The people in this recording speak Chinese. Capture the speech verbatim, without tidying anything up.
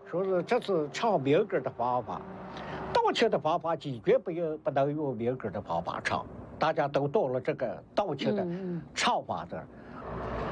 说是这是炒米粉的方法，盗窃的方法坚决不用不能用米粉的方法炒，大家都懂了这个盗窃的炒法的。